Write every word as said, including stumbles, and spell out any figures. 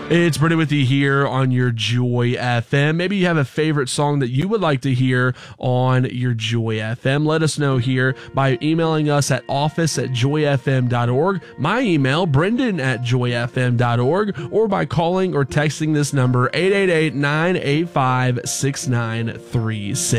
It's Brendan with you here on your Joy F M. Maybe you have a favorite song that you would like to hear on your Joy F M. Let us know here by emailing us at office at joy f m dot org. My email, brendan at joy f m dot org, or by calling or texting this number, eight eight eight, nine eight five, six nine three six.